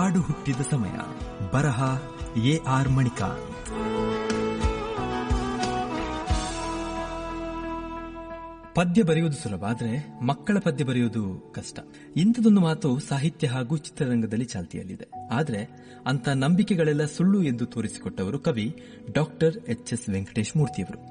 ಹಾಡು ಹುಟ್ಟಿದ ಸಮಯ. ಬರಹ ಎ.ಆರ್. ಮಣಿಕಾಂತ್. ಪದ್ಯ ಬರೆಯುವುದು ಸುಲಭ, ಆದರೆ ಮಕ್ಕಳ ಪದ್ಯ ಬರೆಯುವುದು ಕಷ್ಟ. ಇಂಥದೊಂದು ಮಾತು ಸಾಹಿತ್ಯ ಹಾಗೂ ಚಿತ್ರರಂಗದಲ್ಲಿ ಚಾಲ್ತಿಯಲ್ಲಿದೆ. ಆದರೆ ಅಂತ ನಂಬಿಕೆಗಳೆಲ್ಲ ಸುಳ್ಳು ಎಂದು ತೋರಿಸಿಕೊಟ್ಟವರು ಕವಿ ಡಾಕ್ಟರ್ ಎಚ್.ಎಸ್. ವೆಂಕಟೇಶ ಮೂರ್ತಿಯವರು.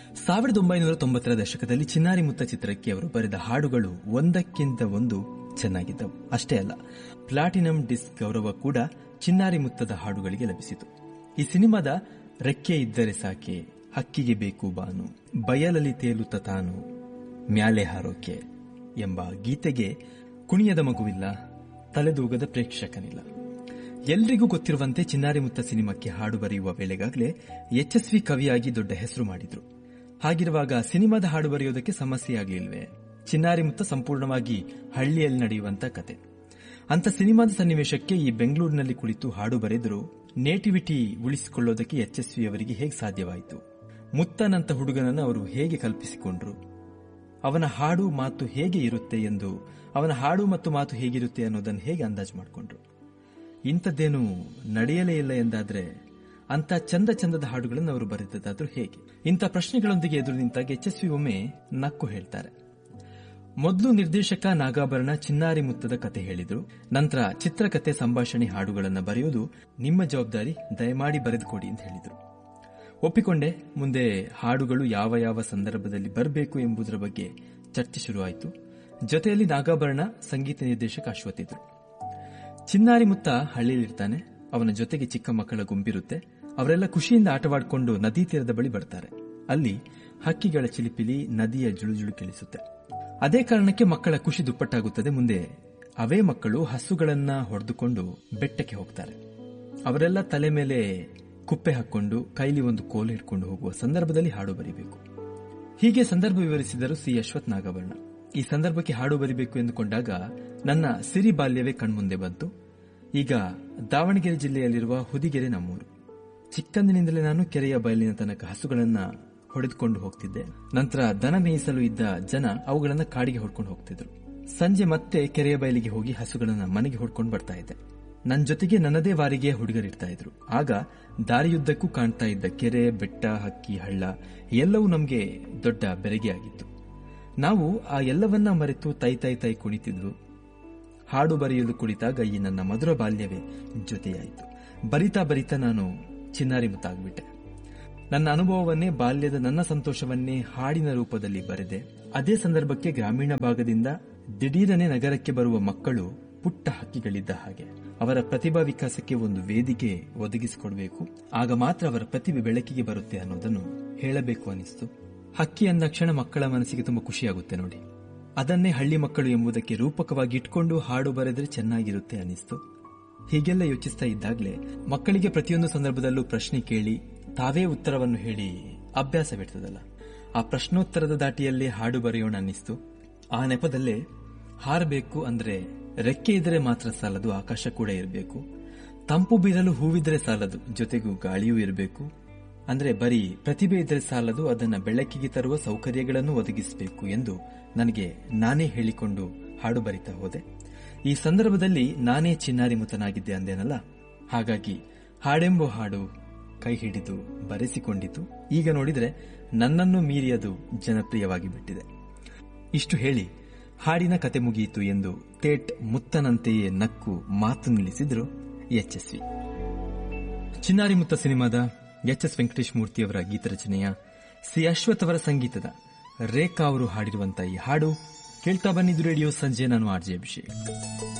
1990ರ ದಶಕದಲ್ಲಿ ಚಿನ್ನಾರಿ ಮುತ್ತ ಚಿತ್ರಕ್ಕೆ ಅವರು ಬರೆದ ಹಾಡುಗಳು ಒಂದಕ್ಕಿಂತ ಒಂದು ಚೆನ್ನಾಗಿದ್ದವು. ಅಷ್ಟೇ ಅಲ್ಲ, ಪ್ಲಾಟಿನಂ ಡಿಸ್ಕ್ ಗೌರವ ಕೂಡ ಚಿನ್ನಾರಿ ಮುತ್ತದ ಹಾಡುಗಳಿಗೆ ಲಭಿಸಿತು. ಈ ಸಿನಿಮಾದ ರೆಕ್ಕೆ ಇದ್ದರೆ ಸಾಕೆ, ಹಕ್ಕಿಗೆ ಬೇಕು ಬಾನು, ಬಯಲಲ್ಲಿ ತೇಲುತ್ತ ತಾನು, ಮ್ಯಾಲೆ ಹಾರೋಕೆ ಎಂಬ ಗೀತೆಗೆ ಕುಣಿಯದ ಮಗುವಿಲ್ಲ, ತಲೆದೂಗದ ಪ್ರೇಕ್ಷಕನಿಲ್ಲ. ಎಲ್ರಿಗೂ ಗೊತ್ತಿರುವಂತೆ ಚಿನ್ನಾರಿ ಮುತ್ತ ಸಿನಿಮಾಕ್ಕೆ ಹಾಡು ಬರೆಯುವ ವೇಳೆಗಾಗಲೇ ಯಶಸ್ವಿ ಕವಿಯಾಗಿ ದೊಡ್ಡ ಹೆಸರು ಮಾಡಿದ್ರು. ಹಾಗಿರುವಾಗ ಸಿನಿಮಾದ ಹಾಡು ಬರೆಯೋದಕ್ಕೆ ಸಮಸ್ಯೆಯಾಗಲಿಲ್ವೇ? ಚಿನ್ನಾರಿ ಮುತ್ತ ಸಂಪೂರ್ಣವಾಗಿ ಹಳ್ಳಿಯಲ್ಲಿ ನಡೆಯುವಂತ ಕತೆ. ಅಂತ ಸಿನಿಮಾದ ಸನ್ನಿವೇಶಕ್ಕೆ ಈ ಬೆಂಗಳೂರಿನಲ್ಲಿ ಕುಳಿತು ಹಾಡು ಬರೆದರೂ ನೇಟಿವಿಟಿ ಉಳಿಸಿಕೊಳ್ಳೋದಕ್ಕೆ ಯಶಸ್ವಿಯವರಿಗೆ ಹೇಗೆ ಸಾಧ್ಯವಾಯಿತು? ಮುತ್ತನಂತ ಹುಡುಗನನ್ನು ಅವರು ಹೇಗೆ ಕಲ್ಪಿಸಿಕೊಂಡ್ರು? ಅವನ ಹಾಡು ಮಾತು ಹೇಗೆ ಇರುತ್ತೆ ಎಂದು, ಅವನ ಹಾಡು ಮತ್ತು ಮಾತು ಹೇಗಿರುತ್ತೆ ಅನ್ನೋದನ್ನು ಹೇಗೆ ಅಂದಾಜು ಮಾಡಿಕೊಂಡ್ರು? ಇಂಥದ್ದೇನು ನಡೆಯಲೇ ಇಲ್ಲ ಎಂದಾದ್ರೆ ಅಂತ ಚಂದದ ಹಾಡುಗಳನ್ನು ಅವರು ಬರೆದದ್ದಾದ್ರೂ ಹೇಗೆ? ಇಂಥ ಪ್ರಶ್ನೆಗಳೊಂದಿಗೆ ಎದುರು ನಿಂತಾಗ ಯಶಸ್ವಿ ಒಮ್ಮೆ ನಕ್ಕು ಹೇಳ್ತಾರೆ. ಮೊದಲು ನಿರ್ದೇಶಕ ನಾಗಾಭರಣ ಚಿನ್ನಾರಿ ಮುತ್ತದ ಕತೆ ಹೇಳಿದ್ರು. ನಂತರ ಚಿತ್ರಕಥೆ, ಸಂಭಾಷಣೆ, ಹಾಡುಗಳನ್ನು ಬರೆಯೋದು ನಿಮ್ಮ ಜವಾಬ್ದಾರಿ, ದಯಮಾಡಿ ಬರೆದುಕೊಡಿ ಅಂತ ಹೇಳಿದ್ರು. ಒಪ್ಪಿಕೊಂಡೆ. ಮುಂದೆ ಹಾಡುಗಳು ಯಾವ ಯಾವ ಸಂದರ್ಭದಲ್ಲಿ ಬರಬೇಕು ಎಂಬುದರ ಬಗ್ಗೆ ಚರ್ಚೆ ಶುರುವಾಯಿತು. ಜೊತೆಯಲ್ಲಿ ನಾಗಾಭರಣ, ಸಂಗೀತ ನಿರ್ದೇಶಕ ಅಶ್ವಥ್ ಇದ್ರು. ಚಿನ್ನಾರಿ ಮುತ್ತ ಹಳ್ಳಿಯಲ್ಲಿರ್ತಾನೆ. ಅವನ ಜೊತೆಗೆ ಚಿಕ್ಕ ಮಕ್ಕಳ ಗುಂಪಿರುತ್ತೆ. ಅವರೆಲ್ಲ ಖುಷಿಯಿಂದ ಆಟವಾಡಿಕೊಂಡು ನದಿ ತೀರದ ಬಳಿ ಬರ್ತಾರೆ. ಅಲ್ಲಿ ಹಕ್ಕಿಗಳ ಚಿಲಿಪಿಲಿ, ನದಿಯ ಜುಳುಜುಳು ಕೇಳಿಸುತ್ತೆ. ಅದೇ ಕಾರಣಕ್ಕೆ ಮಕ್ಕಳ ಖುಷಿ ದುಪ್ಪಟ್ಟಾಗುತ್ತದೆ. ಮುಂದೆ ಅವೇ ಮಕ್ಕಳು ಹಸುಗಳನ್ನ ಹೊಡೆದುಕೊಂಡು ಬೆಟ್ಟಕ್ಕೆ ಹೋಗ್ತಾರೆ. ಅವರೆಲ್ಲ ತಲೆ ಮೇಲೆ ಕುಪ್ಪೆ ಹಾಕೊಂಡು ಕೈಲಿ ಒಂದು ಕೋಲು ಹಿಡ್ಕೊಂಡು ಹೋಗುವ ಸಂದರ್ಭದಲ್ಲಿ ಹಾಡು ಬರೀಬೇಕು. ಹೀಗೆ ಸಂದರ್ಭ ವಿವರಿಸಿದರು ಸಿ. ಅಶ್ವಥ್ ನಾಗಾಭರಣ. ಈ ಸಂದರ್ಭಕ್ಕೆ ಹಾಡು ಬರೀಬೇಕು ಎಂದುಕೊಂಡಾಗ ನನ್ನ ಸಿರಿ ಬಾಲ್ಯವೇ ಕಣ್ಮುಂದೆ ಬಂತು. ಈಗ ದಾವಣಗೆರೆ ಜಿಲ್ಲೆಯಲ್ಲಿರುವ ಹುದಿಗೆರೆ ನಮ್ಮೂರು. ಚಿಕ್ಕಂದಿನಿಂದಲೇ ನಾನು ಕೆರೆಯ ಬಯಲಿನ ತನಕ ಹಸುಗಳನ್ನ ಹೊಡೆದುಕೊಂಡು ಹೋಗ್ತಿದ್ದೆ. ನಂತರ ದನ ಮೇಯಿಸಲು ಇದ್ದ ಜನ ಅವುಗಳನ್ನ ಕಾಡಿಗೆ ಹೊಡ್ಕೊಂಡು ಹೋಗ್ತಿದ್ರು. ಸಂಜೆ ಮತ್ತೆ ಕೆರೆಯ ಬಯಲಿಗೆ ಹೋಗಿ ಹಸುಗಳನ್ನ ಮನೆಗೆ ಹೊಡ್ಕೊಂಡು ಬರ್ತಾ ಇದ್ದೆ. ನನ್ನ ಜೊತೆಗೆ ನನ್ನದೇ ವಾರಿಗೆ ಹುಡುಗರಿರ್ತಾ ಇದ್ರು. ಆಗ ದಾರಿಯುದ್ದಕ್ಕೂ ಕಾಣ್ತಾ ಇದ್ದ ಕೆರೆ, ಬೆಟ್ಟ, ಹಕ್ಕಿ, ಹಳ್ಳ ಎಲ್ಲವೂ ನಮಗೆ ದೊಡ್ಡ ಬೆರಗೆ ಆಗಿತ್ತು. ನಾವು ಆ ಎಲ್ಲವನ್ನ ಮರೆತು ತೈ ಕುಣಿತಿದ್ವು. ಹಾಡು ಬರೆಯಲು ಕುಳಿತಾಗ ಈ ನನ್ನ ಮಧುರ ಬಾಲ್ಯವೇ ಜೊತೆಯಾಯಿತು. ಬರಿತಾ ನಾನು ಚಿನ್ನಾರಿ ಮುತ್ತಾಗ್ಬಿಟ್ಟೆ. ನನ್ನ ಅನುಭವವನ್ನೇ, ಬಾಲ್ಯದ ನನ್ನ ಸಂತೋಷವನ್ನೇ ಹಾಡಿನ ರೂಪದಲ್ಲಿ ಬರೆದೆ. ಅದೇ ಸಂದರ್ಭಕ್ಕೆ ಗ್ರಾಮೀಣ ಭಾಗದಿಂದ ದಿಢೀರನೆ ನಗರಕ್ಕೆ ಬರುವ ಮಕ್ಕಳು ಪುಟ್ಟ ಹಕ್ಕಿಗಳಿದ್ದ ಹಾಗೆ. ಅವರ ಪ್ರತಿಭಾ ವಿಕಾಸಕ್ಕೆ ಒಂದು ವೇದಿಕೆ ಒದಗಿಸಿಕೊಡಬೇಕು. ಆಗ ಮಾತ್ರ ಅವರ ಪ್ರತಿಭೆ ಬೆಳಕಿಗೆ ಬರುತ್ತೆ ಅನ್ನೋದನ್ನು ಹೇಳಬೇಕು ಅನಿಸ್ತು. ಹಕ್ಕಿ ಅಂದ ಕ್ಷಣ ಮಕ್ಕಳ ಮನಸ್ಸಿಗೆ ತುಂಬಾ ಖುಷಿಯಾಗುತ್ತೆ ನೋಡಿ. ಅದನ್ನೇ ಹಳ್ಳಿ ಮಕ್ಕಳು ಎಂಬುದಕ್ಕೆ ರೂಪಕವಾಗಿ ಇಟ್ಕೊಂಡು ಹಾಡು ಬರೆದ್ರೆ ಚೆನ್ನಾಗಿರುತ್ತೆ ಅನಿಸ್ತು. ಹೀಗೆಲ್ಲ ಯೋಚಿಸ್ತಾ ಇದ್ದಾಗಲೇ ಮಕ್ಕಳಿಗೆ ಪ್ರತಿಯೊಂದು ಸಂದರ್ಭದಲ್ಲೂ ಪ್ರಶ್ನೆ ಕೇಳಿ ತಾವೇ ಉತ್ತರವನ್ನು ಹೇಳಿ ಅಭ್ಯಾಸವಿರ್ತದಲ್ಲ, ಆ ಪ್ರಶ್ನೋತ್ತರದ ದಾಟಿಯಲ್ಲೇ ಹಾಡು ಬರೆಯೋಣ ಅನ್ನಿಸ್ತು. ಆ ನೆಪದಲ್ಲೇ ಹಾರಬೇಕು ಅಂದ್ರೆ ರೆಕ್ಕೆ ಇದ್ರೆ ಮಾತ್ರ ಸಾಲದು, ಆಕಾಶ ಕೂಡ ಇರಬೇಕು. ತಂಪು ಬೀರಲು ಹೂವಿದ್ರೆ ಸಾಲದು, ಜೊತೆಗೂ ಗಾಳಿಯೂ ಇರಬೇಕು. ಅಂದ್ರೆ ಬರೀ ಪ್ರತಿಭೆ ಇದ್ರೆ ಸಾಲದು, ಅದನ್ನ ಬೆಳಕಿಗೆ ತರುವ ಸೌಕರ್ಯಗಳನ್ನು ಒದಗಿಸಬೇಕು ಎಂದು ನನಗೆ ನಾನೇ ಹೇಳಿಕೊಂಡು ಹಾಡು ಬರಿತಾ ಹೋದೆ. ಈ ಸಂದರ್ಭದಲ್ಲಿ ನಾನೇ ಚಿನ್ನಾರಿ ಮುತ್ತನಾಗಿದ್ದೆ ಅಂದೇನಲ್ಲ. ಹಾಗಾಗಿ ಹಾಡೆಂಬೋ ಹಾಡು ಕೈ ಹಿಡಿದು ಬರೆಸಿಕೊಂಡಿತು. ಈಗ ನೋಡಿದ್ರೆ ನನ್ನನ್ನು ಮೀರಿ ಅದು ಜನಪ್ರಿಯವಾಗಿ ಬಿಟ್ಟಿದೆ. ಇಷ್ಟು ಹೇಳಿ ಹಾಡಿನ ಕತೆ ಮುಗಿಯಿತು ಎಂದು ತೇಟ್ ಮುತ್ತನಂತೆಯೇ ನಕ್ಕು ಮಾತು ನಿಲ್ಲಿಸಿದ್ರು ಯಶಸ್ವಿ. ಚಿನ್ನಾರಿ ಮುತ್ತ ಸಿನಿಮಾದ ಎಚ್.ಎಸ್. ವೆಂಕಟೇಶ ಮೂರ್ತಿಯವರ ಗೀತರಚನೆಯ ಸಿ. ಅಶ್ವಥ್ ಅವರ ಸಂಗೀತದ ರೇಖಾ ಅವರು ಹಾಡಿರುವಂತಹ ಈ ಹಾಡು ಕೇಳ್ತಾ ಬನ್ನಿದ್ದು ರೇಡಿಯೋ ಸಂಜೆ. ನಾನು ಆರ್.ಜೆ. ಅಭಿಷೇಕ್.